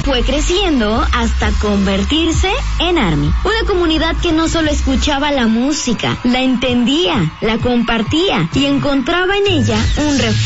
fue creciendo hasta convertirse en ARMY. Una comunidad que no solo escuchaba la música, la entendía, la compartía y encontraba en ella un refugio